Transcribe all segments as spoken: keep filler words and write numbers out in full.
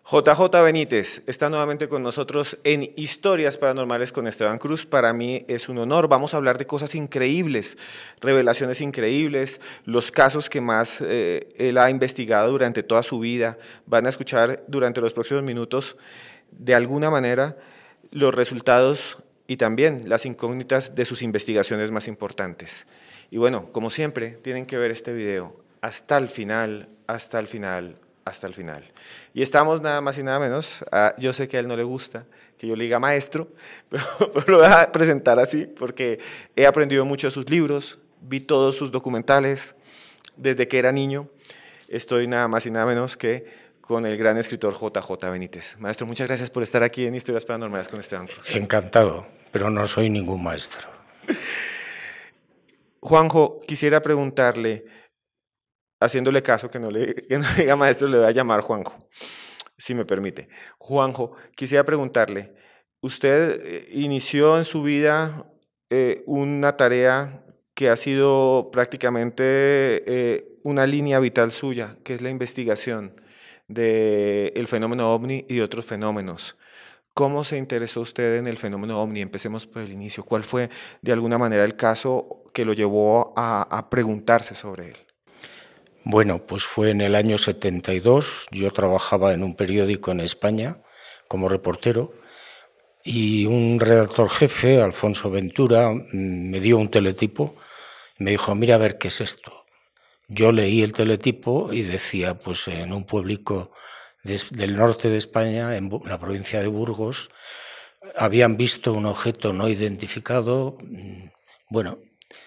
J J Benítez está nuevamente con nosotros en Historias Paranormales con Esteban Cruz. Para mí es un honor. Vamos a hablar de cosas increíbles, revelaciones increíbles, los casos que más eh, él ha investigado durante toda su vida. Van a escuchar durante los próximos minutos, de alguna manera, los resultados y también las incógnitas de sus investigaciones más importantes. Y bueno, como siempre, tienen que ver este video hasta el final, hasta el final, hasta el final. Y estamos nada más y nada menos, a, yo sé que a él no le gusta que yo le diga maestro, pero, pero lo voy a presentar así porque he aprendido mucho de sus libros, vi todos sus documentales desde que era niño. Estoy nada más y nada menos que con el gran escritor J J Benítez. Maestro, muchas gracias por estar aquí en Historias Paranormales con Esteban Cruz. Encantado, pero no soy ningún maestro. Juanjo, quisiera preguntarle, haciéndole caso que no le, que no le diga maestro, le voy a llamar Juanjo, si me permite. Juanjo, quisiera preguntarle, usted eh, inició en su vida eh, una tarea que ha sido prácticamente eh, una línea vital suya, que es la investigación del fenómeno OVNI y de otros fenómenos. ¿Cómo se interesó usted en el fenómeno OVNI? Empecemos por el inicio. ¿Cuál fue, de alguna manera, el caso que lo llevó a, a preguntarse sobre él? Bueno, pues fue en el año setenta y dos, yo trabajaba en un periódico en España como reportero y un redactor jefe, Alfonso Ventura, me dio un teletipo y me dijo, mira a ver qué es esto. Yo leí el teletipo y decía, pues en un pueblico de, del norte de España, en la provincia de Burgos, habían visto un objeto no identificado, bueno,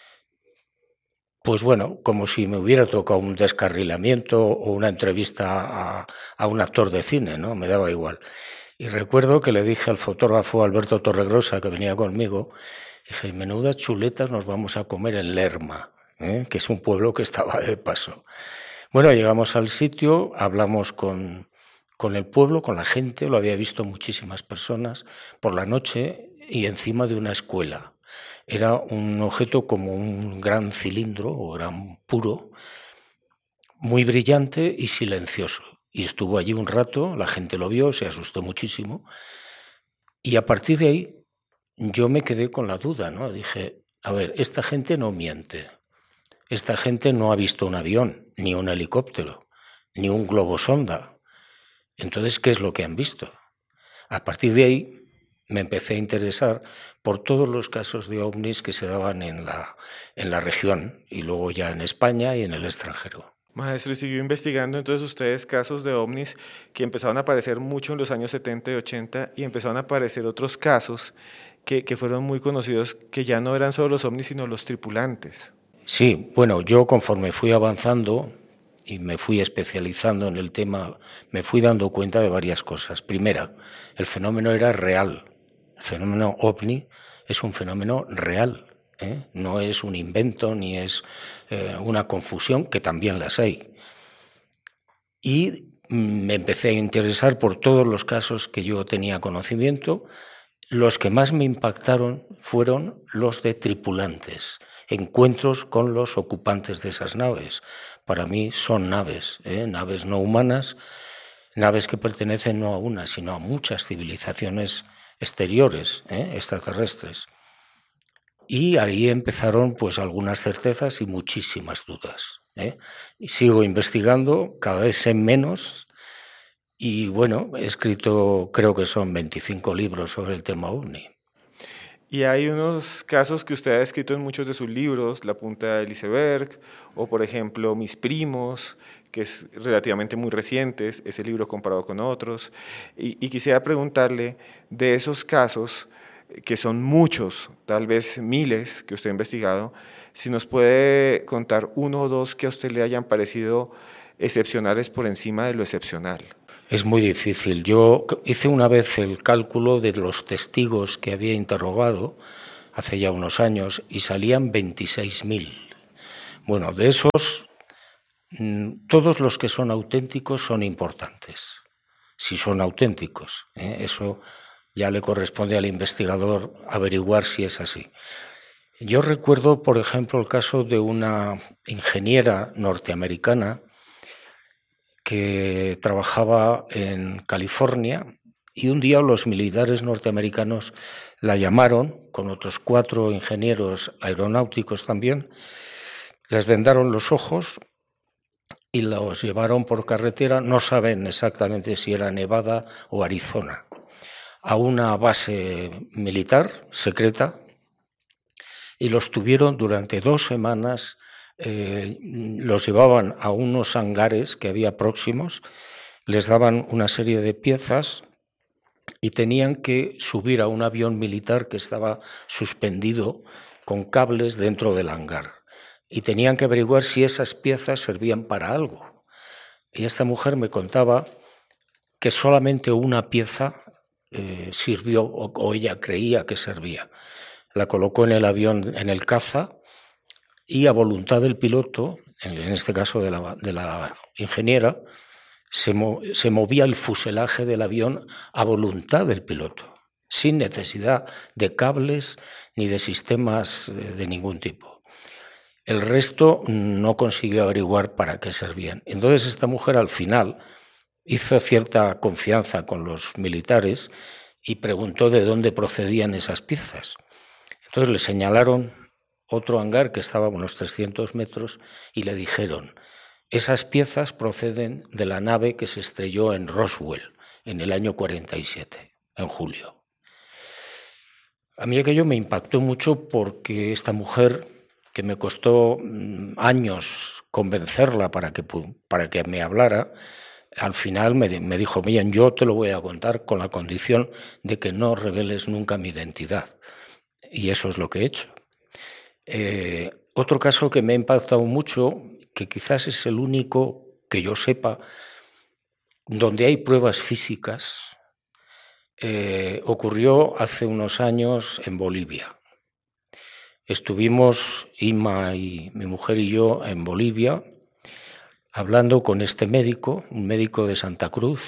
Pues bueno, como si me hubiera tocado un descarrilamiento o una entrevista a, a un actor de cine, ¿no? Me daba igual. Y recuerdo que le dije al fotógrafo Alberto Torregrosa, que venía conmigo, dije, menudas chuletas nos vamos a comer en Lerma, ¿eh? Que es un pueblo que estaba de paso. Bueno, llegamos al sitio, hablamos con, con el pueblo, con la gente, lo había visto muchísimas personas por la noche y encima de una escuela. Era un objeto como un gran cilindro o gran puro, muy brillante y silencioso. Y estuvo allí un rato, la gente lo vio, se asustó muchísimo. Y a partir de ahí yo me quedé con la duda, ¿no? Dije, a ver, esta gente no miente. Esta gente no ha visto un avión, ni un helicóptero, ni un globo sonda. Entonces, ¿qué es lo que han visto? A partir de ahí me empecé a interesar por todos los casos de ovnis que se daban en la, en la región y luego ya en España y en el extranjero. Maestro, y siguió investigando entonces ustedes casos de ovnis que empezaron a aparecer mucho en los años setenta y ochenta y empezaron a aparecer otros casos que, que fueron muy conocidos, que ya no eran solo los ovnis, sino los tripulantes. Sí, bueno, yo conforme fui avanzando y me fui especializando en el tema, me fui dando cuenta de varias cosas. Primera, el fenómeno era real. El fenómeno ovni es un fenómeno real, ¿eh? No es un invento ni es eh, una confusión, que también las hay. Y me empecé a interesar por todos los casos que yo tenía conocimiento. Los que más me impactaron fueron los de tripulantes, encuentros con los ocupantes de esas naves. Para mí son naves, ¿eh? naves no humanas, naves que pertenecen no a una, sino a muchas civilizaciones exteriores, ¿eh? extraterrestres. Y ahí empezaron pues algunas certezas y muchísimas dudas, ¿eh? Y sigo investigando, cada vez sé menos, y bueno, he escrito, creo que son veinticinco libros sobre el tema ovni. Y hay unos casos que usted ha escrito en muchos de sus libros, La punta del iceberg, o por ejemplo, Mis primos, que es relativamente muy reciente, ese libro comparado con otros. Y, y quisiera preguntarle de esos casos, que son muchos, tal vez miles que usted ha investigado, si nos puede contar uno o dos que a usted le hayan parecido excepcionales por encima de lo excepcional. Es muy difícil. Yo hice una vez el cálculo de los testigos que había interrogado hace ya unos años y salían veintiséis mil. Bueno, de esos, todos los que son auténticos son importantes, si son auténticos, ¿eh? Eso ya le corresponde al investigador averiguar si es así. Yo recuerdo, por ejemplo, el caso de una ingeniera norteamericana que trabajaba en California, y un día los militares norteamericanos la llamaron, con otros cuatro ingenieros aeronáuticos también, les vendaron los ojos y los llevaron por carretera, no saben exactamente si era Nevada o Arizona, a una base militar secreta, y los tuvieron durante dos semanas, eh, los llevaban a unos hangares que había próximos, les daban una serie de piezas y tenían que subir a un avión militar que estaba suspendido con cables dentro del hangar. Y tenían que averiguar si esas piezas servían para algo. Y esta mujer me contaba que solamente una pieza eh, sirvió, o, o ella creía que servía. La colocó en el avión, en el caza, y a voluntad del piloto, en este caso de la, de la ingeniera, se, mo, se movía el fuselaje del avión a voluntad del piloto, sin necesidad de cables ni de sistemas de ningún tipo. El resto no consiguió averiguar para qué servían. Entonces esta mujer al final hizo cierta confianza con los militares y preguntó de dónde procedían esas piezas. Entonces le señalaron otro hangar que estaba a unos trescientos metros y le dijeron: esas piezas proceden de la nave que se estrelló en Roswell en el año cuarenta y siete, en julio. A mí aquello me impactó mucho porque esta mujer, que me costó años convencerla para que, para que me hablara, al final me, me dijo: bien, yo te lo voy a contar con la condición de que no reveles nunca mi identidad. Y eso es lo que he hecho. Eh, otro caso que me ha impactado mucho, que quizás es el único que yo sepa donde hay pruebas físicas, eh, ocurrió hace unos años en Bolivia. Estuvimos, Inma y mi mujer y yo, en Bolivia, hablando con este médico, un médico de Santa Cruz.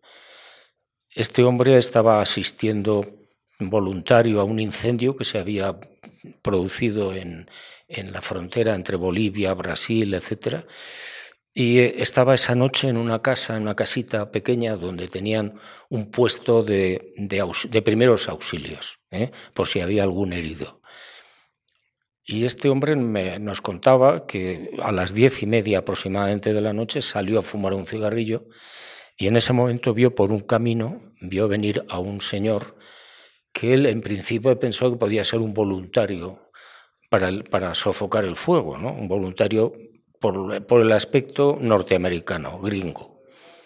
Este hombre estaba asistiendo voluntario a un incendio que se había producido en, en la frontera entre Bolivia, Brasil, etcétera, y estaba esa noche en una casa, en una casita pequeña donde tenían un puesto de, de, aus, de primeros auxilios, ¿eh? por si había algún herido. Y este hombre me, nos contaba que a las diez y media aproximadamente de la noche salió a fumar un cigarrillo y en ese momento vio por un camino, vio venir a un señor que él en principio pensó que podía ser un voluntario para, el, para sofocar el fuego, ¿no? Un voluntario por, por el aspecto norteamericano, gringo.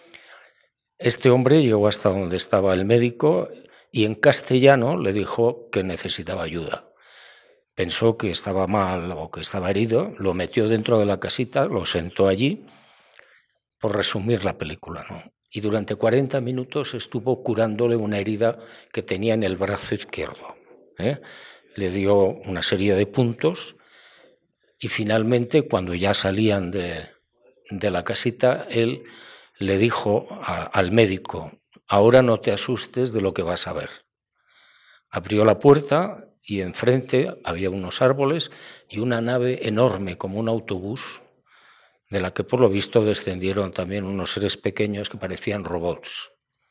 Este hombre llegó hasta donde estaba el médico y en castellano le dijo que necesitaba ayuda. Pensó que estaba mal o que estaba herido, lo metió dentro de la casita, lo sentó allí, por resumir la película, ¿no? Y durante cuarenta minutos estuvo curándole una herida que tenía en el brazo izquierdo, ¿eh? Le dio una serie de puntos y finalmente, cuando ya salían de, de la casita, él le dijo a, al médico: ahora no te asustes de lo que vas a ver. Abrió la puerta y enfrente había unos árboles y una nave enorme como un autobús, de la que por lo visto descendieron también unos seres pequeños que parecían robots.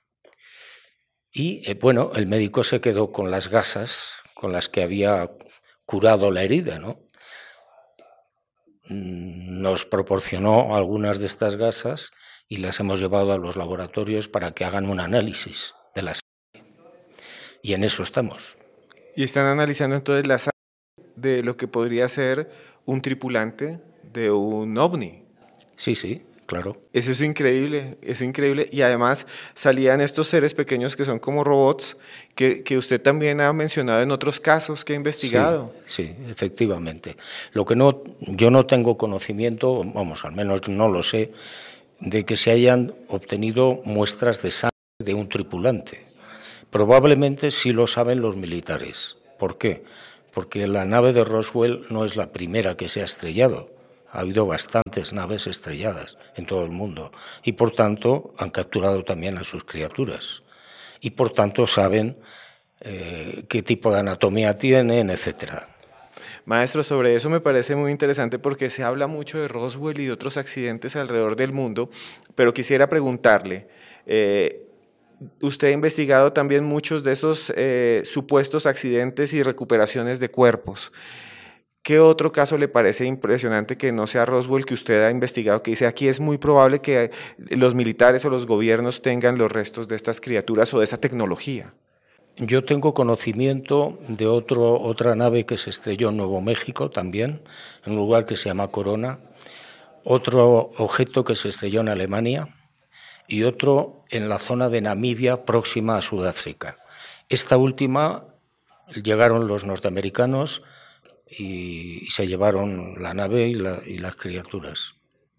Y eh, bueno, el médico se quedó con las gasas con las que había curado la herida, ¿no? Nos proporcionó algunas de estas gasas y las hemos llevado a los laboratorios para que hagan un análisis de la sangre. Y en eso estamos. Y están analizando entonces la sangre de lo que podría ser un tripulante de un ovni. Sí, sí, claro. Eso es increíble, es increíble. Y además salían estos seres pequeños que son como robots, que, que usted también ha mencionado en otros casos que ha investigado. Sí, sí, efectivamente. Lo que no, yo no tengo conocimiento, vamos, al menos no lo sé, de que se hayan obtenido muestras de sangre de un tripulante. Probablemente sí lo saben los militares. ¿Por qué? Porque la nave de Roswell no es la primera que se ha estrellado. Ha habido bastantes naves estrelladas en todo el mundo y, por tanto, han capturado también a sus criaturas. Y, por tanto, saben eh, qué tipo de anatomía tienen, etcétera. Maestro, sobre eso me parece muy interesante porque se habla mucho de Roswell y de otros accidentes alrededor del mundo, pero quisiera preguntarle, eh, usted ha investigado también muchos de esos eh, supuestos accidentes y recuperaciones de cuerpos. ¿Qué otro caso le parece impresionante que no sea Roswell que usted ha investigado, que dice aquí es muy probable que los militares o los gobiernos tengan los restos de estas criaturas o de esa tecnología? Yo tengo conocimiento de otro, otra nave que se estrelló en Nuevo México también, en un lugar que se llama Corona, otro objeto que se estrelló en Alemania y otro en la zona de Namibia próxima a Sudáfrica. Esta última llegaron los norteamericanos y, y se llevaron la nave y, la, y las criaturas.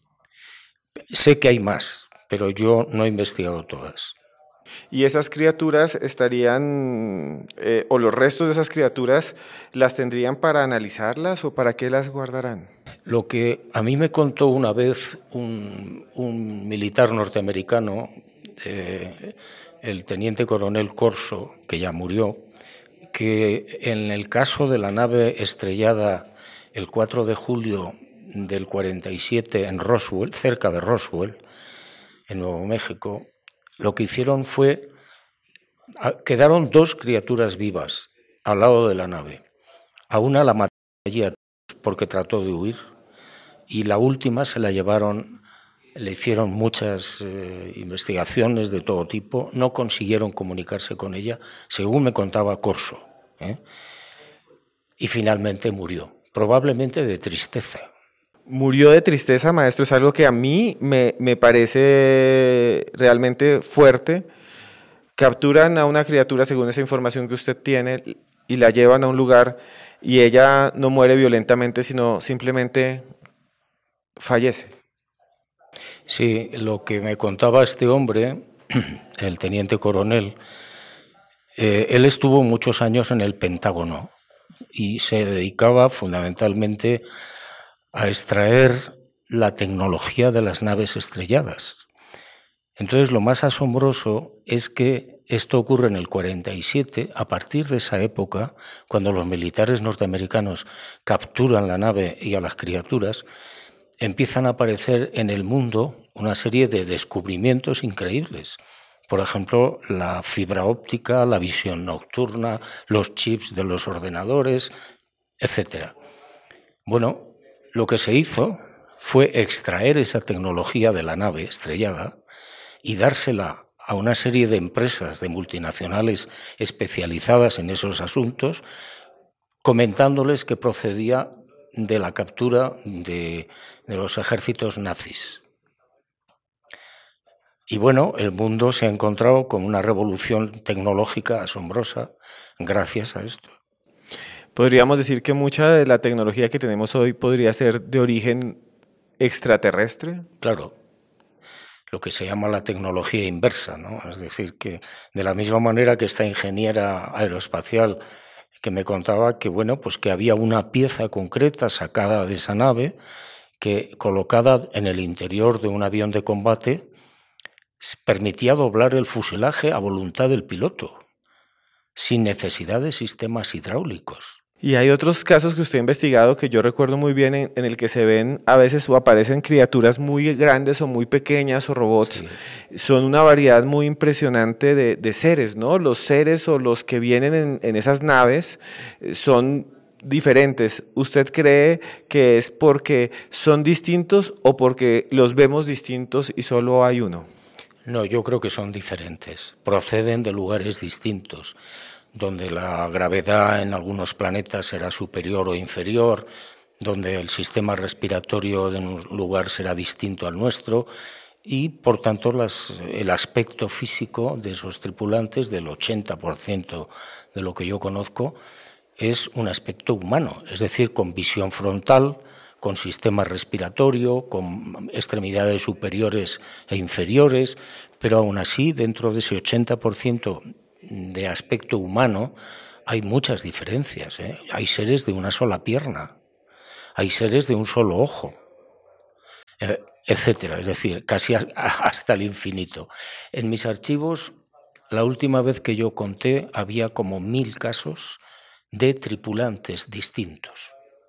Sé que hay más, pero yo no he investigado todas. Y esas criaturas estarían, eh, o los restos de esas criaturas, ¿las tendrían para analizarlas o para qué las guardarán? Lo que a mí me contó una vez un, un militar norteamericano, eh, el teniente coronel Corso, que ya murió, que en el caso de la nave estrellada el cuatro de julio del cuarenta y siete en Roswell, cerca de Roswell, en Nuevo México, lo que hicieron fue, quedaron dos criaturas vivas al lado de la nave. A una la mataron allí porque trató de huir y la última se la llevaron, le hicieron muchas eh, investigaciones de todo tipo, no consiguieron comunicarse con ella, según me contaba Corso, ¿eh? Y finalmente murió, probablemente de tristeza. Murió de tristeza, maestro, es algo que a mí me, me parece realmente fuerte. Capturan a una criatura, según esa información que usted tiene, y la llevan a un lugar y ella no muere violentamente, sino simplemente fallece. Sí, lo que me contaba este hombre, el teniente coronel, eh, él estuvo muchos años en el Pentágono y se dedicaba fundamentalmente a extraer la tecnología de las naves estrelladas. Entonces, lo más asombroso es que esto ocurre en el cuarenta y siete, a partir de esa época, cuando los militares norteamericanos capturan la nave y a las criaturas, empiezan a aparecer en el mundo una serie de descubrimientos increíbles. Por ejemplo, la fibra óptica, la visión nocturna, los chips de los ordenadores, etcétera. Bueno, lo que se hizo fue extraer esa tecnología de la nave estrellada y dársela a una serie de empresas, de multinacionales especializadas en esos asuntos, comentándoles que procedía de la captura de, de los ejércitos nazis. Y bueno, el mundo se ha encontrado con una revolución tecnológica asombrosa gracias a esto. Podríamos decir que mucha de la tecnología que tenemos hoy podría ser de origen extraterrestre. Claro, lo que se llama la tecnología inversa, ¿no? Es decir, que de la misma manera que esta ingeniera aeroespacial que me contaba que, bueno, pues que había una pieza concreta sacada de esa nave que, colocada en el interior de un avión de combate, permitía doblar el fuselaje a voluntad del piloto, sin necesidad de sistemas hidráulicos. Y hay otros casos que usted ha investigado que yo recuerdo muy bien en, en el que se ven a veces o aparecen criaturas muy grandes o muy pequeñas o robots. Sí. Son una variedad muy impresionante de, de seres, ¿no? Los seres o los que vienen en, en esas naves son diferentes. ¿Usted cree que es porque son distintos o porque los vemos distintos y solo hay uno? No, yo creo que son diferentes. Proceden de lugares distintos, donde la gravedad en algunos planetas será superior o inferior, donde el sistema respiratorio de un lugar será distinto al nuestro y, por tanto, las, el aspecto físico de esos tripulantes, del ochenta por ciento de lo que yo conozco, es un aspecto humano, es decir, con visión frontal, con sistema respiratorio, con extremidades superiores e inferiores, pero aún así, dentro de ese ochenta por ciento de aspecto humano, hay muchas diferencias, ¿eh? Hay seres de una sola pierna, hay seres de un solo ojo, eh, etcétera, es decir, casi hasta el infinito. En mis archivos, la última vez que yo conté, había como mil casos de tripulantes distintos.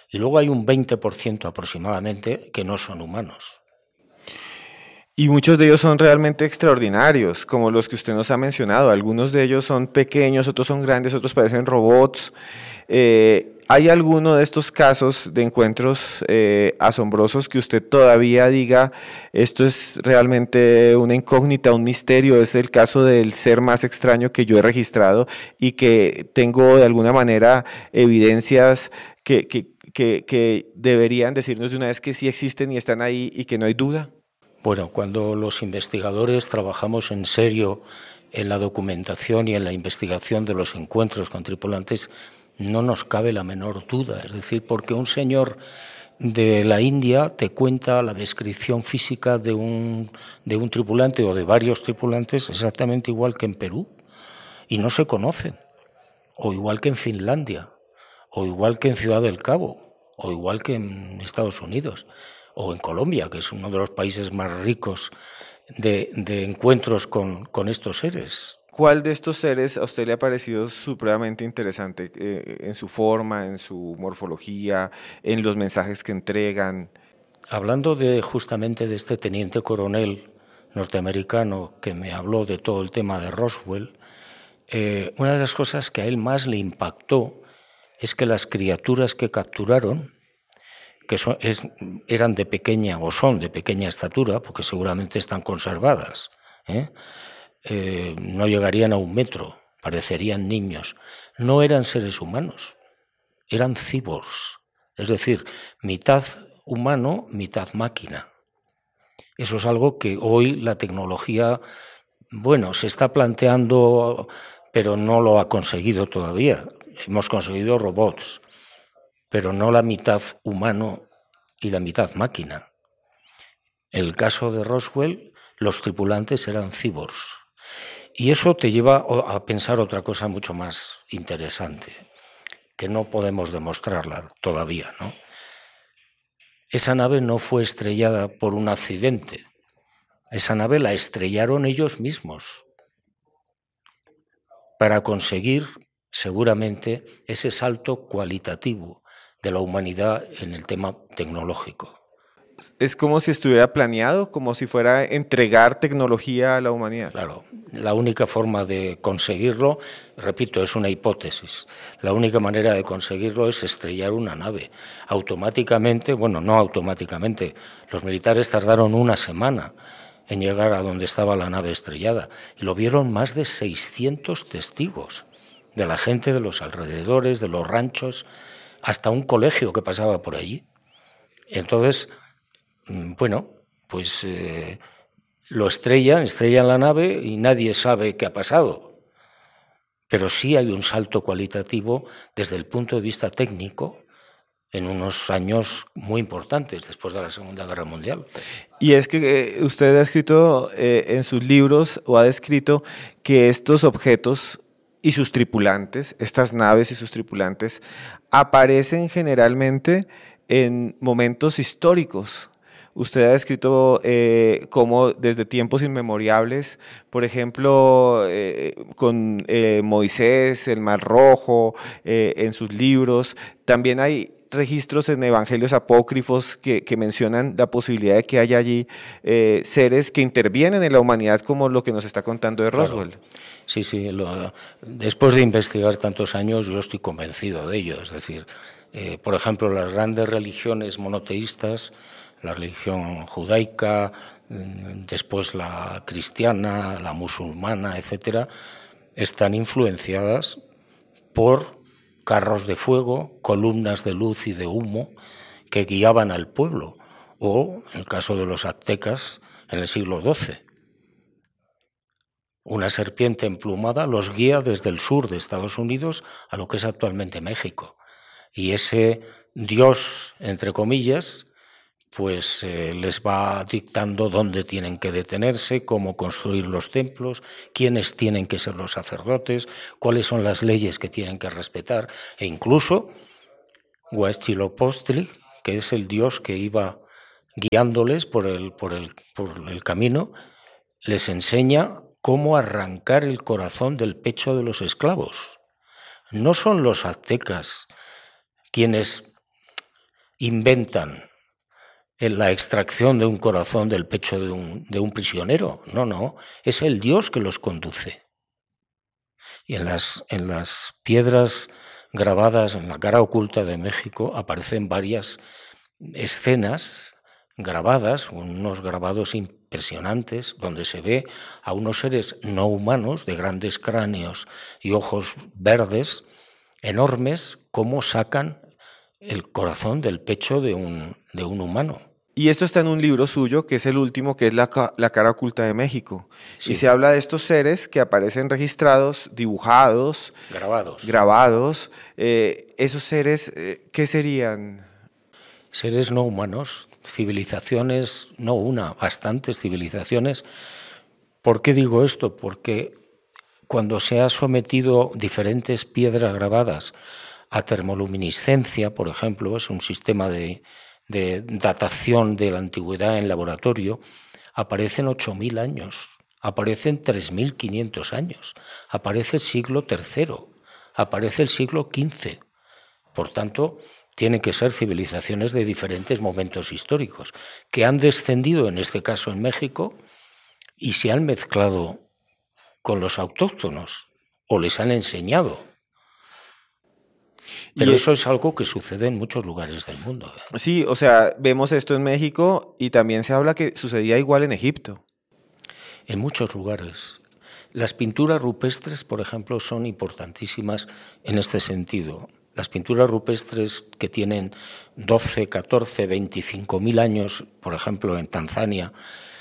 Y luego hay un veinte por ciento aproximadamente que no son humanos. Y muchos de ellos son realmente extraordinarios, como los que usted nos ha mencionado. Algunos de ellos son pequeños, otros son grandes, otros parecen robots. Eh, ¿Hay alguno de estos casos de encuentros eh, asombrosos que usted todavía diga, esto es realmente una incógnita, un misterio? Es el caso del ser más extraño que yo he registrado y que tengo de alguna manera evidencias que, que, que, que deberían decirnos de una vez que sí existen y están ahí y que no hay duda. Bueno, cuando los investigadores trabajamos en serio en la documentación y en la investigación de los encuentros con tripulantes, no nos cabe la menor duda. Es decir, porque un señor de la India te cuenta la descripción física de un, de un tripulante o de varios tripulantes exactamente igual que en Perú, y no se conocen, o igual que en Finlandia, o igual que en Ciudad del Cabo, o igual que en Estados Unidos, o en Colombia, que es uno de los países más ricos de, de encuentros con, con estos seres. ¿Cuál de estos seres a usted le ha parecido supremamente interesante eh, en su forma, en su morfología, en los mensajes que entregan? Hablando de justamente de este teniente coronel norteamericano que me habló de todo el tema de Roswell, eh, una de las cosas que a él más le impactó es que las criaturas que capturaron, que son, es, eran de pequeña o son de pequeña estatura, porque seguramente están conservadas, ¿eh? Eh, no llegarían a un metro, parecerían niños, no eran seres humanos, eran cyborgs, es decir, mitad humano, mitad máquina. Eso es algo que hoy la tecnología, bueno, se está planteando, pero no lo ha conseguido todavía. Hemos conseguido robots, pero no la mitad humano y la mitad máquina. En el caso de Roswell, los tripulantes eran cyborgs. Y eso te lleva a pensar otra cosa mucho más interesante, que no podemos demostrarla todavía, ¿no? Esa nave no fue estrellada por un accidente. Esa nave la estrellaron ellos mismos para conseguir, seguramente, ese salto cualitativo de la humanidad en el tema tecnológico. Es como si estuviera planeado, como si fuera entregar tecnología a la humanidad. Claro, la única forma de conseguirlo, repito, es una hipótesis, la única manera de conseguirlo es estrellar una nave. Automáticamente, bueno, no automáticamente, los militares tardaron una semana en llegar a donde estaba la nave estrellada y lo vieron más de seiscientos testigos, de la gente de los alrededores, de los ranchos, hasta un colegio que pasaba por allí. Entonces, bueno, pues eh, lo estrellan, estrellan la nave y nadie sabe qué ha pasado. Pero sí hay un salto cualitativo desde el punto de vista técnico en unos años muy importantes después de la Segunda Guerra Mundial. Y es que eh, usted ha escrito eh, en sus libros o ha descrito que estos objetos y sus tripulantes, estas naves y sus tripulantes, aparecen generalmente en momentos históricos. Usted ha descrito eh, cómo desde tiempos inmemorables, por ejemplo, eh, con eh, Moisés, el Mar Rojo, eh, en sus libros. También hay registros en evangelios apócrifos que, que mencionan la posibilidad de que haya allí eh, seres que intervienen en la humanidad, como lo que nos está contando de Roswell. Claro. Sí, sí. Lo, después de investigar tantos años, yo estoy convencido de ello. Es decir, eh, por ejemplo, las grandes religiones monoteístas, la religión judaica, después la cristiana, la musulmana, etcétera, están influenciadas por carros de fuego, columnas de luz y de humo que guiaban al pueblo, o, en el caso de los aztecas, en el siglo doce. Una serpiente emplumada los guía desde el sur de Estados Unidos a lo que es actualmente México. Y ese Dios, entre comillas, pues eh, les va dictando dónde tienen que detenerse, cómo construir los templos, quiénes tienen que ser los sacerdotes, cuáles son las leyes que tienen que respetar, e incluso Huitzilopochtli, que es el dios que iba guiándoles por el, por el, por el camino, les enseña cómo arrancar el corazón del pecho de los esclavos. No son los aztecas quienes inventan en la extracción de un corazón del pecho de un, de un prisionero. No, no, es el Dios que los conduce. Y en las, en las piedras grabadas en la cara oculta de México aparecen varias escenas grabadas, unos grabados impresionantes, donde se ve a unos seres no humanos de grandes cráneos y ojos verdes, enormes, cómo sacan el corazón del pecho de un, de un humano. Y esto está en un libro suyo, que es el último, que es La, la cara oculta de México. Sí. Y se habla de estos seres que aparecen registrados, dibujados, grabados. grabados. Eh, esos seres, eh, ¿qué serían? Seres no humanos, civilizaciones, no una, bastantes civilizaciones. ¿Por qué digo esto? Porque cuando se ha sometido diferentes piedras grabadas a termoluminiscencia, por ejemplo, es un sistema de... de datación de la antigüedad en laboratorio, aparecen ocho mil años, aparecen tres mil quinientos años, aparece el siglo tercero, aparece el siglo quince. Por tanto, tienen que ser civilizaciones de diferentes momentos históricos, que han descendido, en este caso en México, y se han mezclado con los autóctonos, o les han enseñado. Pero y eso es algo que sucede en muchos lugares del mundo. ¿eh? Sí, o sea, vemos esto en México y también se habla que sucedía igual en Egipto. En muchos lugares. Las pinturas rupestres, por ejemplo, son importantísimas en este sentido. Las pinturas rupestres que tienen doce, catorce, veinticinco mil años, por ejemplo, en Tanzania,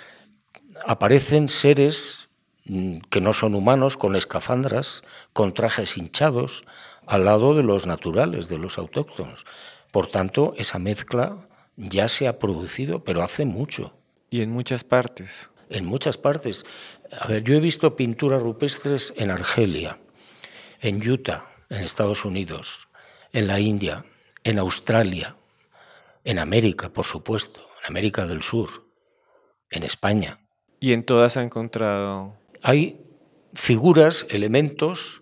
aparecen seres que no son humanos, con escafandras, con trajes hinchados, al lado de los naturales, de los autóctonos. Por tanto, esa mezcla ya se ha producido, pero hace mucho. Y en muchas partes. En muchas partes. A ver, yo he visto pinturas rupestres en Argelia, en Utah, en Estados Unidos, en la India, en Australia, en América, por supuesto, en América del Sur, en España. ¿Y en todas ha encontrado? Hay figuras, elementos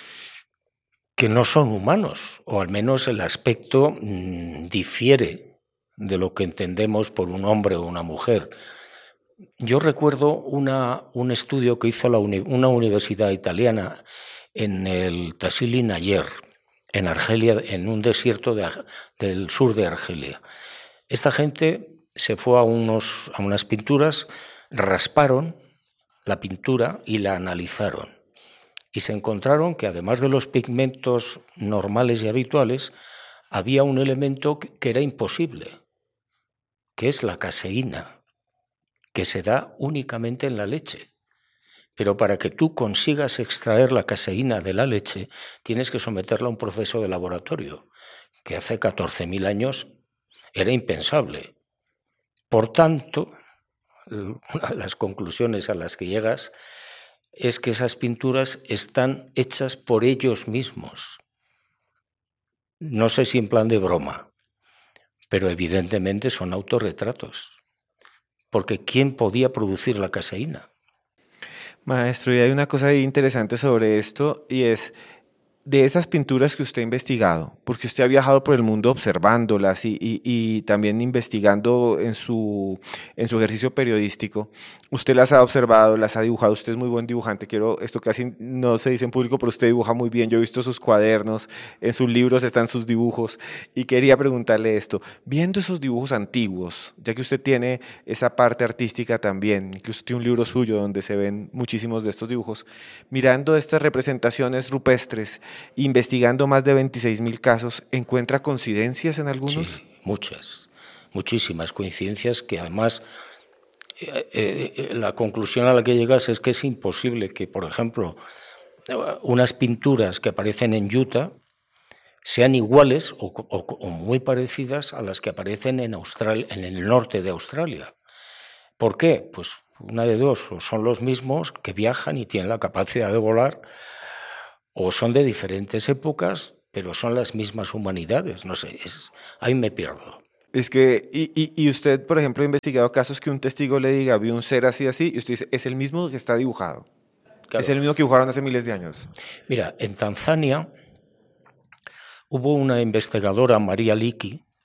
que no son humanos, o al menos el aspecto mmm, difiere de lo que entendemos por un hombre o una mujer. Yo recuerdo una, un estudio que hizo la uni, una universidad italiana en el Tassili Nayer, en Argelia, en un desierto de, del sur de Argelia. Esta gente se fue a, unos, a unas pinturas, rasparon la pintura y la analizaron. Y se encontraron que además de los pigmentos normales y habituales, había un elemento que era imposible, que es la caseína, que se da únicamente en la leche. Pero para que tú consigas extraer la caseína de la leche, tienes que someterla a un proceso de laboratorio, que hace catorce mil años era impensable. Por tanto, una de las conclusiones a las que llegas es que esas pinturas están hechas por ellos mismos. No sé si en plan de broma, pero evidentemente son autorretratos. Porque ¿quién podía producir la caseína? Maestro, y hay una cosa interesante sobre esto, y es de esas pinturas que usted ha investigado, porque usted ha viajado por el mundo observándolas y, y, y también investigando en su, en su ejercicio periodístico. Usted las ha observado, las ha dibujado, usted es muy buen dibujante, quiero, esto casi no se dice en público, pero usted dibuja muy bien, yo he visto sus cuadernos, en sus libros están sus dibujos, y quería preguntarle esto, viendo esos dibujos antiguos, ya que usted tiene esa parte artística también, incluso tiene un libro suyo donde se ven muchísimos de estos dibujos, mirando estas representaciones rupestres, investigando más de veintiséis mil casos, ¿encuentra coincidencias en algunos? Sí, muchas, muchísimas coincidencias que además eh, eh, la conclusión a la que llegas es que es imposible que, por ejemplo, unas pinturas que aparecen en Utah sean iguales o, o, o muy parecidas a las que aparecen en, Austral, en el norte de Australia. ¿Por qué? Pues una de dos, o son los mismos que viajan y tienen la capacidad de volar, o son de diferentes épocas, pero son las mismas humanidades. No sé, es, ahí me pierdo. Es que, y, y, y usted, por ejemplo, ha investigado casos que un testigo le diga, vi un ser así, así, y usted dice, es el mismo que está dibujado. Claro. Es el mismo que dibujaron hace miles de años. Mira, en Tanzania hubo una investigadora, María Liki,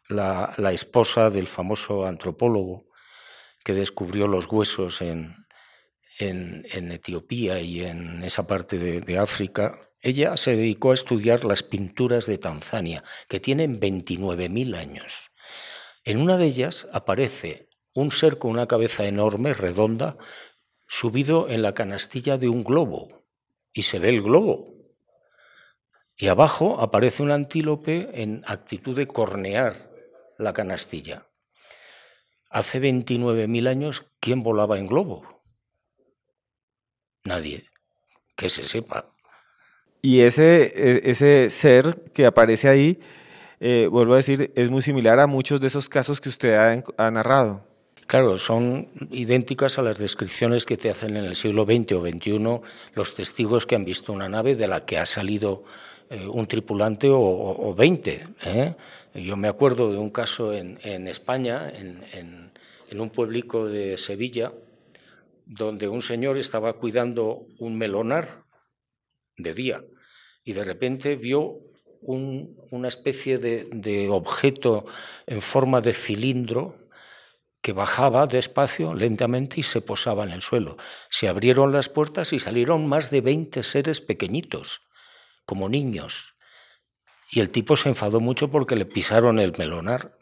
la, la esposa del famoso antropólogo que descubrió los huesos en, en, en Etiopía y en esa parte de, de África. Ella se dedicó a estudiar las pinturas de Tanzania, que tienen veintinueve mil años. En una de ellas aparece un ser con una cabeza enorme, redonda, subido en la canastilla de un globo, y se ve el globo. Y abajo aparece un antílope en actitud de cornear la canastilla. Hace veintinueve mil años, ¿quién volaba en globo? Nadie, que se sepa. Y ese, ese ser que aparece ahí, eh, vuelvo a decir, es muy similar a muchos de esos casos que usted ha, ha narrado. Claro, son idénticas a las descripciones que te hacen en el siglo veinte o veintiuno los testigos que han visto una nave de la que ha salido eh, un tripulante o, o, o veinte. ¿eh? Yo me acuerdo de un caso en, en España, en, en, en un pueblico de Sevilla, donde un señor estaba cuidando un melonar de día y de repente vio un, una especie de, de objeto en forma de cilindro que bajaba despacio, lentamente, y se posaba en el suelo. Se abrieron las puertas y salieron más de veinte seres pequeñitos, como niños. Y el tipo se enfadó mucho porque le pisaron el melonar.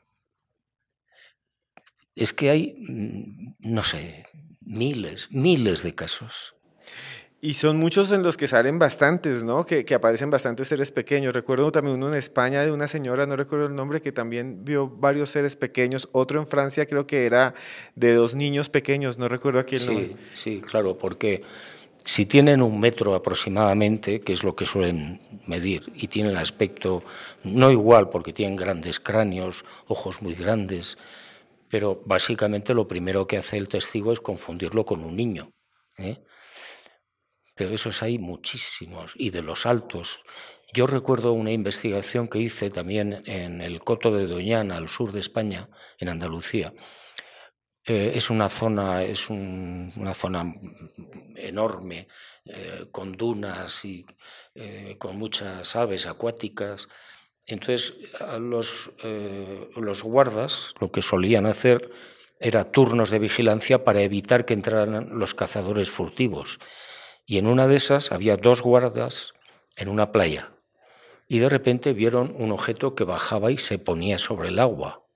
Es que hay, no sé, miles, miles de casos. Y son muchos en los que salen bastantes, ¿no? Que, que aparecen bastantes seres pequeños. Recuerdo también uno en España de una señora, no recuerdo el nombre, que también vio varios seres pequeños. Otro en Francia creo que era de dos niños pequeños, no recuerdo aquí el nombre. Sí, sí, claro, porque si tienen un metro aproximadamente, que es lo que suelen medir, y tienen aspecto no igual porque tienen grandes cráneos, ojos muy grandes, pero básicamente lo primero que hace el testigo es confundirlo con un niño, ¿eh? Pero esos hay muchísimos, y de los altos. Yo recuerdo una investigación que hice también en el Coto de Doñana, al sur de España, en Andalucía. Eh, es una zona, es un, una zona enorme, eh, con dunas y eh, con muchas aves acuáticas. Entonces, a los, eh, los guardas lo que solían hacer era turnos de vigilancia para evitar que entraran los cazadores furtivos. Y en una de esas había dos guardas en una playa y de repente vieron un objeto que bajaba y se ponía sobre el agua.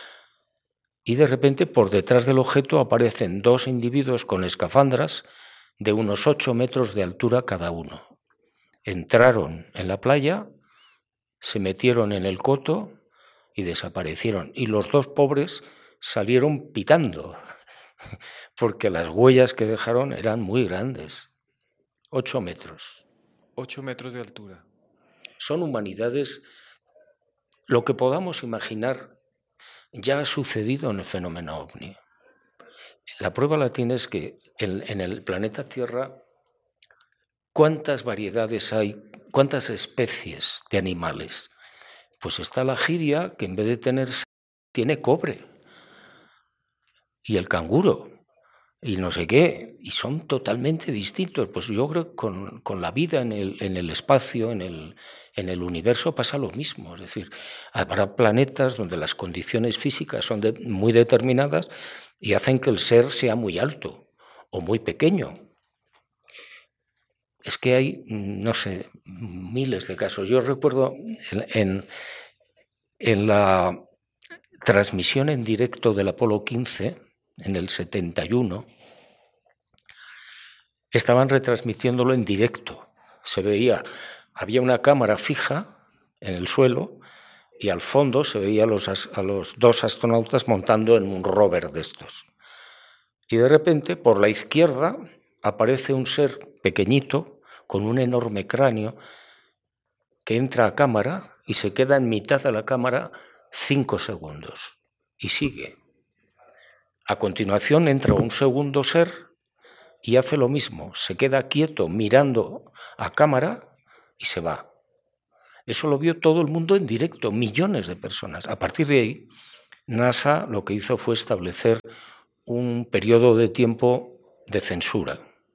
Y de repente por detrás del objeto aparecen dos individuos con escafandras de unos ocho metros de altura cada uno. Entraron en la playa, se metieron en el coto y desaparecieron. Y los dos pobres salieron pitando, porque las huellas que dejaron eran muy grandes. Ocho metros. Ocho metros de altura. Son humanidades. Lo que podamos imaginar ya ha sucedido en el fenómeno ovni. La prueba la tienes que en, en el planeta Tierra, ¿cuántas variedades hay? ¿Cuántas especies de animales? Pues está la jiria, que en vez de tener tiene cobre. Y el canguro. Y no sé qué, y son totalmente distintos. Pues yo creo que con, con la vida en el, en el espacio, en el, en el universo pasa lo mismo. Es decir, habrá planetas donde las condiciones físicas son de, muy determinadas y hacen que el ser sea muy alto o muy pequeño. Es que hay, no sé, miles de casos. Yo recuerdo en, en, en la transmisión en directo del Apolo quince, en el setenta y uno, estaban retransmitiéndolo en directo. Se veía, había una cámara fija en el suelo y al fondo se veía a los, a los dos astronautas montando en un rover de estos. Y de repente, por la izquierda, aparece un ser pequeñito con un enorme cráneo que entra a cámara y se queda en mitad de la cámara cinco segundos y sigue. A continuación entra un segundo ser y hace lo mismo, se queda quieto mirando a cámara y se va. Eso lo vio todo el mundo en directo, millones de personas. A partir de ahí, NASA lo que hizo fue establecer un periodo de tiempo de censura.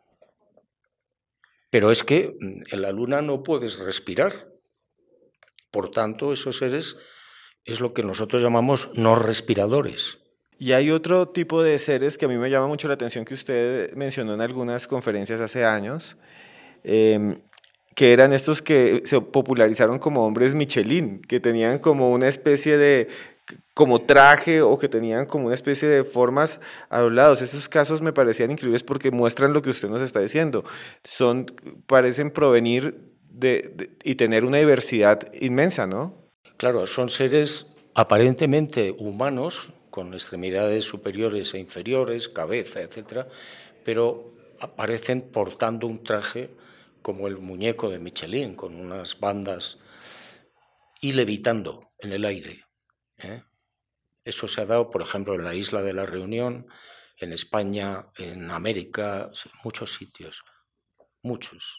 Pero es que en la Luna no puedes respirar. Por tanto, esos seres es lo que nosotros llamamos no respiradores. Y hay otro tipo de seres que a mí me llama mucho la atención que usted mencionó en algunas conferencias hace años, eh, que eran estos que se popularizaron como hombres Michelin, que tenían como una especie de como traje o que tenían como una especie de formas a los lados. Esos casos me parecían increíbles porque muestran lo que usted nos está diciendo. Son, parecen provenir de, de, y tener una diversidad inmensa, ¿no? Claro, son seres aparentemente humanos, con extremidades superiores e inferiores, cabeza, etcétera, pero aparecen portando un traje como el muñeco de Michelin, con unas bandas y levitando en el aire, ¿eh? Eso se ha dado, por ejemplo, en la isla de la Reunión, en España, en América, en muchos sitios, muchos.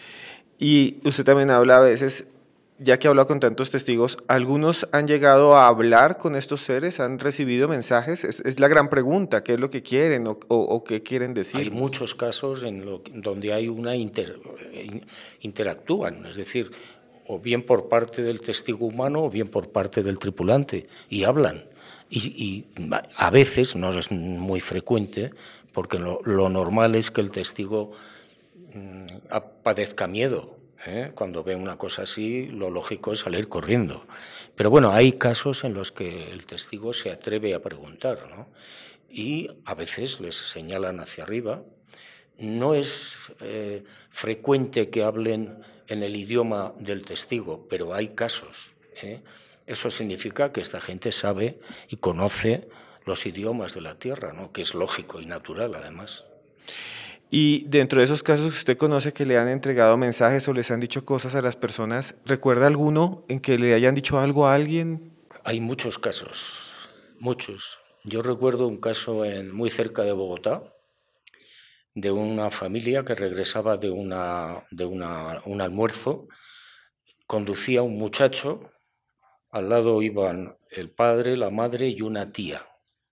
Y usted también habla a veces, ya que habla con tantos testigos, ¿algunos han llegado a hablar con estos seres? ¿Han recibido mensajes? Es, es la gran pregunta, ¿qué es lo que quieren o, o, o qué quieren decir? Hay muchos casos en lo, donde hay una inter, interactúan, es decir, o bien por parte del testigo humano o bien por parte del tripulante, y hablan. Y, y a veces, no es muy frecuente, porque lo, lo normal es que el testigo mmm, padezca miedo. ¿Eh? Cuando ve una cosa así, lo lógico es salir corriendo. Pero bueno, hay casos en los que el testigo se atreve a preguntar, ¿no? Y a veces les señalan hacia arriba. No es eh, frecuente que hablen en el idioma del testigo, pero hay casos, ¿eh? Eso significa que esta gente sabe y conoce los idiomas de la Tierra, ¿no? Que es lógico y natural, además. Y dentro de esos casos que usted conoce que le han entregado mensajes o les han dicho cosas a las personas, ¿recuerda alguno en que le hayan dicho algo a alguien? Hay muchos casos, muchos. Yo recuerdo un caso en, muy cerca de Bogotá, de una familia que regresaba de, una, de una, un almuerzo, conducía un muchacho, al lado iban el padre, la madre y una tía.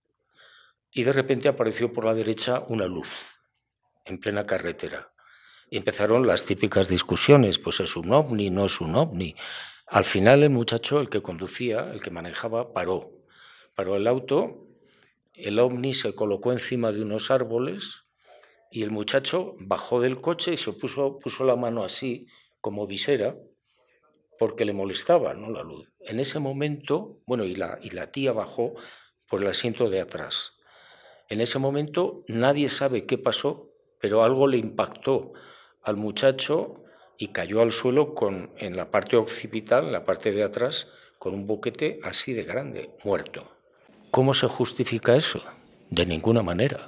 Y de repente apareció por la derecha una luz en plena carretera. Y empezaron las típicas discusiones, pues es un ovni, no es un ovni. Al final el muchacho, el que conducía, el que manejaba, paró. Paró el auto, el ovni se colocó encima de unos árboles y el muchacho bajó del coche y se puso, puso la mano así, como visera, porque le molestaba, ¿no?, la luz. En ese momento, bueno, y la, y la tía bajó por el asiento de atrás. En ese momento nadie sabe qué pasó, pero algo le impactó al muchacho y cayó al suelo con, en la parte occipital, en la parte de atrás, con un boquete así de grande, muerto. ¿Cómo se justifica eso? De ninguna manera.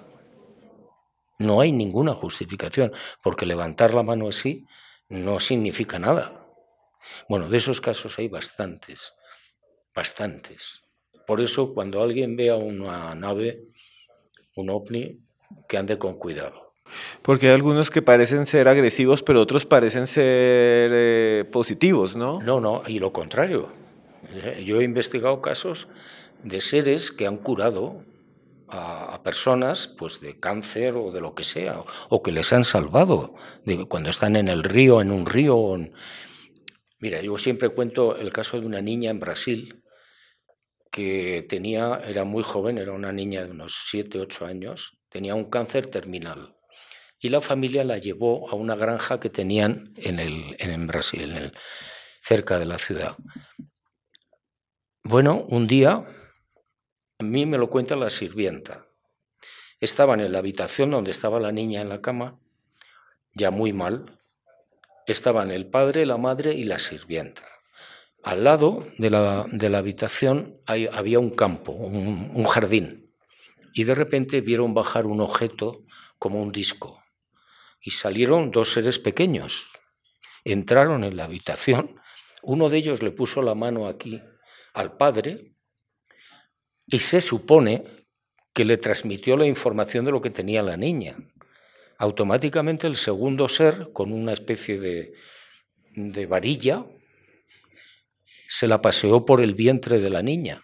No hay ninguna justificación, porque levantar la mano así no significa nada. Bueno, de esos casos hay bastantes, bastantes. Por eso, cuando alguien vea una nave, un ovni, que ande con cuidado. Porque hay algunos que parecen ser agresivos, pero otros parecen ser eh, positivos, ¿no? No, no, y lo contrario. Yo he investigado casos de seres que han curado a, a personas, pues, de cáncer o de lo que sea, o, o que les han salvado de cuando están en el río, en un río. En... Mira, yo siempre cuento el caso de una niña en Brasil que tenía, era muy joven, era una niña de unos siete, ocho años, tenía un cáncer terminal. Y la familia la llevó a una granja que tenían en, el, en Brasil, en el, cerca de la ciudad. Bueno, un día, a mí me lo cuenta la sirvienta. Estaban en la habitación donde estaba la niña en la cama, ya muy mal. Estaban el padre, la madre y la sirvienta. Al lado de la, de la habitación hay, había un campo, un, un jardín. Y de repente vieron bajar un objeto como un disco. Y salieron dos seres pequeños. Entraron en la habitación. Uno de ellos le puso la mano aquí al padre y se supone que le transmitió la información de lo que tenía la niña. Automáticamente el segundo ser, con una especie de, de varilla, se la paseó por el vientre de la niña.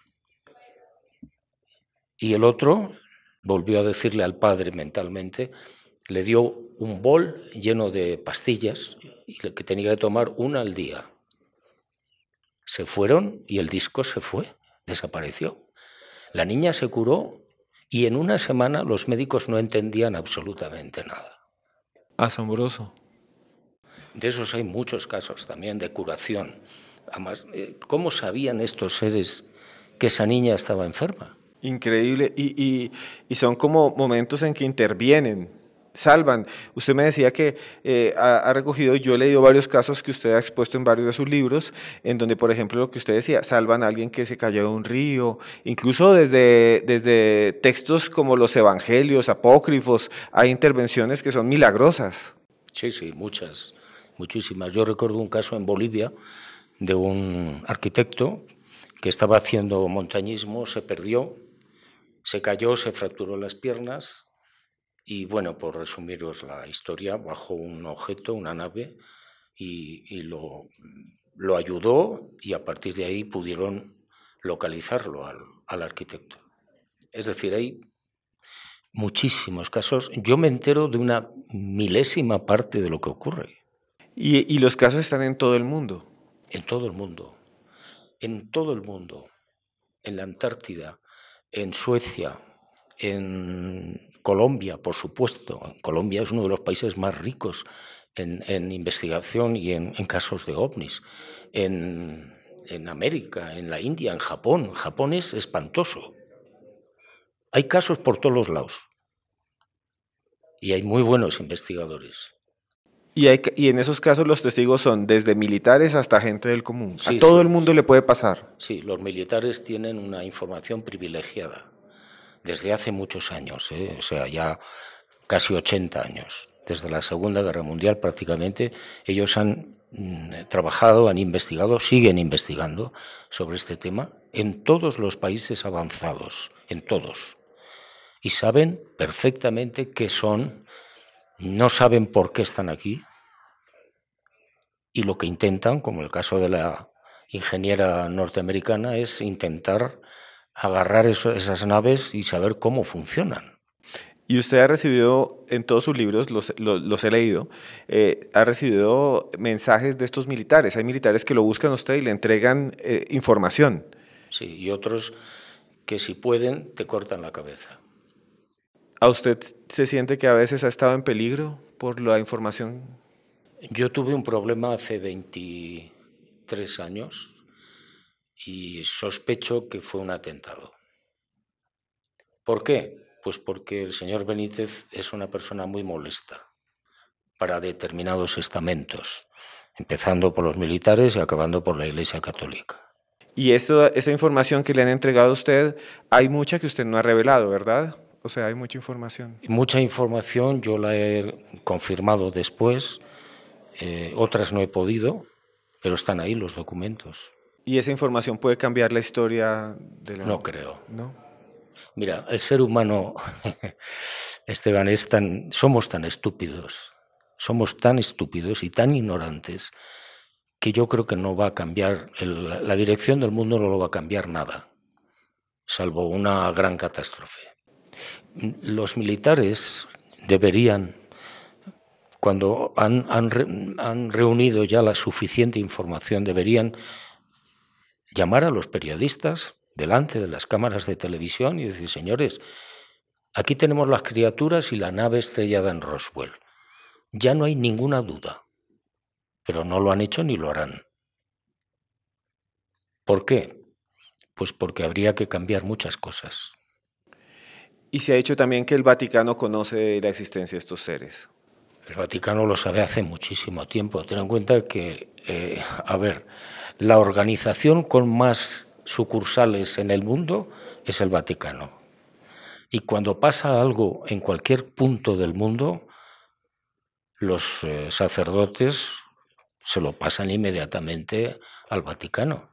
Y el otro volvió a decirle al padre mentalmente, le dio un bol lleno de pastillas y que tenía que tomar una al día. Se fueron y el disco se fue. desapareció. La niña se curó y en una semana los médicos no entendían absolutamente nada. Asombroso. De esos hay muchos casos también de curación. Además, ¿cómo sabían estos seres que esa niña estaba enferma? Increíble. Y, y, y son como momentos en que intervienen, salvan. Usted me decía que eh, ha, ha recogido, yo he leído varios casos que usted ha expuesto en varios de sus libros, en donde, por ejemplo, lo que usted decía, salvan a alguien que se cayó de un río, incluso desde, desde textos como los evangelios, apócrifos, hay intervenciones que son milagrosas. Sí, sí, muchas, muchísimas. Yo recuerdo un caso en Bolivia de un arquitecto que estaba haciendo montañismo, se perdió, se cayó, se fracturó las piernas y, bueno, por resumiros la historia, bajó un objeto, una nave, y, y lo, lo ayudó y a partir de ahí pudieron localizarlo al, al arquitecto. Es decir, hay muchísimos casos. Yo me entero de una milésima parte de lo que ocurre. Y, y los casos están en todo el mundo. En todo el mundo. En todo el mundo. En la Antártida, en Suecia, en Colombia, por supuesto. Colombia es uno de los países más ricos en, en investigación y en, en casos de ovnis. En, en América, en la India, en Japón. Japón es espantoso. Hay casos por todos los lados y hay muy buenos investigadores. Y, hay, y en esos casos los testigos son desde militares hasta gente del común. Sí, a todo sí, el mundo le puede pasar. Sí, los militares tienen una información privilegiada desde hace muchos años, ¿eh? O sea, ya casi ochenta años. Desde la Segunda Guerra Mundial prácticamente ellos han mm, trabajado, han investigado, siguen investigando sobre este tema en todos los países avanzados, en todos. Y saben perfectamente qué son, no saben por qué están aquí y lo que intentan, como el caso de la ingeniera norteamericana, es intentar agarrar eso, esas naves y saber cómo funcionan. Y usted ha recibido, en todos sus libros, los, los, los he leído, eh, ha recibido mensajes de estos militares. Hay militares que lo buscan a usted y le entregan eh, información. Sí, y otros que si pueden te cortan la cabeza. ¿A usted se siente que a veces ha estado en peligro por la información? Yo tuve un problema hace veintitrés años y sospecho que fue un atentado. ¿Por qué? Pues porque el señor Benítez es una persona muy molesta para determinados estamentos, empezando por los militares y acabando por la Iglesia Católica. Y esto, esa información que le han entregado a usted, hay mucha que usted no ha revelado, ¿verdad? O sea, hay mucha información. Mucha información, yo la he confirmado después, eh, otras no he podido, pero están ahí los documentos. ¿Y esa información puede cambiar la historia de la...? No creo. ¿No? Mira, el ser humano, Esteban, es tan, somos tan estúpidos, somos tan estúpidos y tan ignorantes que yo creo que no va a cambiar, el, la dirección del mundo no lo va a cambiar nada, salvo una gran catástrofe. Los militares deberían, cuando han, han, han reunido ya la suficiente información, deberían llamar a los periodistas delante de las cámaras de televisión y decir, señores, aquí tenemos las criaturas y la nave estrellada en Roswell. Ya no hay ninguna duda, pero no lo han hecho ni lo harán. ¿Por qué? Pues porque habría que cambiar muchas cosas. Y se ha dicho también que el Vaticano conoce la existencia de estos seres. El Vaticano lo sabe hace muchísimo tiempo. Ten en cuenta que, eh, a ver, la organización con más sucursales en el mundo es el Vaticano. Y cuando pasa algo en cualquier punto del mundo, los eh, sacerdotes se lo pasan inmediatamente al Vaticano.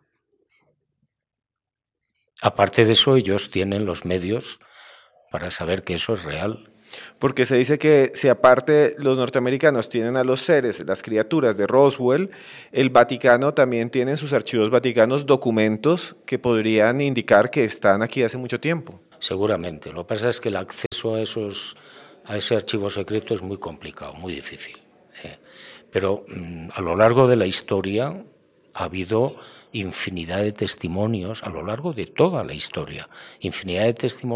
Aparte de eso, ellos tienen los medios para saber que eso es real. Porque se dice que si aparte los norteamericanos tienen a los seres, las criaturas de Roswell, el Vaticano también tiene en sus archivos vaticanos documentos que podrían indicar que están aquí hace mucho tiempo. Seguramente. Lo que pasa es que el acceso a, esos, a ese archivo secreto es muy complicado, muy difícil. ¿eh? Pero mmm, a lo largo de la historia ha habido infinidad de testimonios a lo largo de toda la historia, infinidad de testimonios